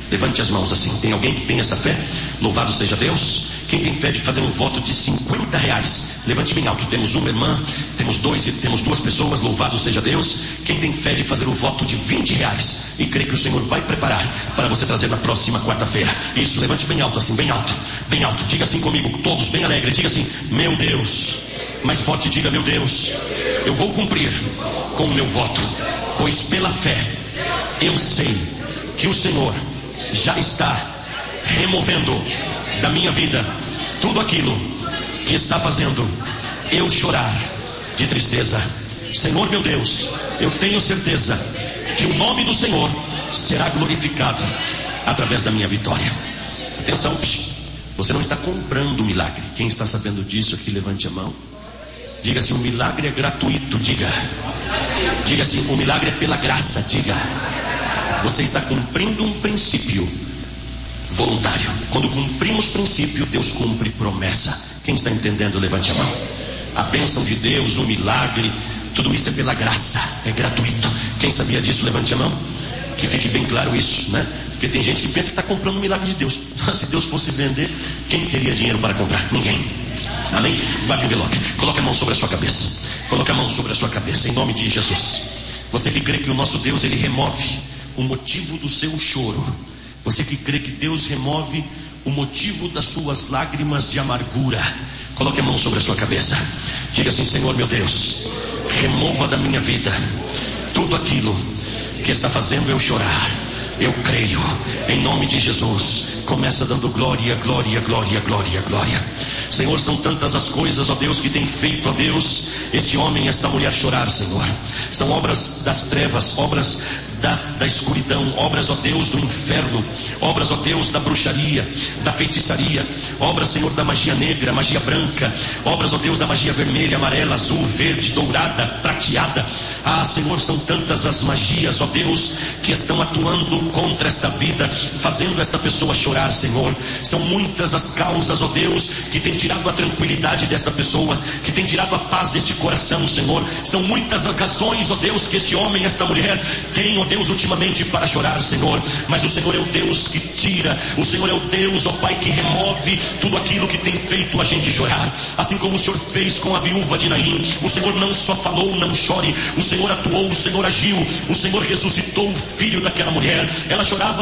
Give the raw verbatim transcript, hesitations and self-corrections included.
Levante as mãos assim. Tem alguém que tem essa fé? Louvado seja Deus. Quem tem fé de fazer um voto de cinquenta reais? Levante bem alto. Temos uma irmã, temos dois, temos duas pessoas. Louvado seja Deus. Quem tem fé de fazer o voto de vinte reais e crê que o Senhor vai preparar para você trazer na próxima quarta-feira? Isso, levante bem alto assim, bem alto, bem alto. Diga assim comigo, todos bem alegre. Diga assim, meu Deus. Mais forte, diga, meu Deus, eu vou cumprir com o meu voto, pois pela fé eu sei que o Senhor já está removendo da minha vida tudo aquilo que está fazendo eu chorar de tristeza. Senhor meu Deus, eu tenho certeza que o nome do Senhor será glorificado através da minha vitória. Atenção, você não está comprando o milagre. Quem está sabendo disso aqui, levante a mão. Diga assim, o milagre é gratuito. Diga. Diga assim, o milagre é pela graça. Diga. Você está cumprindo um princípio voluntário. Quando cumprimos princípio, Deus cumpre promessa. Quem está entendendo, levante a mão. A bênção de Deus, o milagre, tudo isso é pela graça, é gratuito. Quem sabia disso, levante a mão. Que fique bem claro isso, né? Porque tem gente que pensa que está comprando o milagre de Deus. Se Deus fosse vender, quem teria dinheiro para comprar? Ninguém. Amém? Vai para o envelope. Coloque a mão sobre a sua cabeça. Coloque a mão sobre a sua cabeça, em nome de Jesus. Você que crê que o nosso Deus, Ele remove o motivo do seu choro. Você que crê que Deus remove o motivo das suas lágrimas de amargura. Coloque a mão sobre a sua cabeça. Diga assim, Senhor meu Deus, remova da minha vida tudo aquilo que está fazendo eu chorar. Eu creio, em nome de Jesus. Começa dando glória, glória, glória, glória, glória. Senhor, são tantas as coisas, ó Deus, que tem feito, ó Deus, este homem, esta mulher chorar, Senhor. São obras das trevas, obras da, da escuridão, obras, ó Deus, do inferno, obras, ó Deus, da bruxaria, da feitiçaria, obras, Senhor, da magia negra, magia branca, obras, ó Deus, da magia vermelha, amarela, azul, verde, dourada, prateada. Ah, Senhor, são tantas as magias, ó Deus, que estão atuando contra esta vida, fazendo esta pessoa chorar, Senhor. São muitas as causas, ó Deus, que tem tirado a tranquilidade desta pessoa, que tem tirado a paz deste coração, Senhor. São muitas as razões, ó Deus, que esse homem, esta mulher tem, ó Deus, ultimamente para chorar, Senhor. Mas o Senhor é o Deus que tira, o Senhor é o Deus, ó Pai, que remove tudo aquilo que tem feito a gente chorar. Assim como o Senhor fez com a viúva de Naim, o Senhor não só falou, não chore, o Senhor atuou, o Senhor agiu, o Senhor ressuscitou o filho daquela mulher. Ela chorava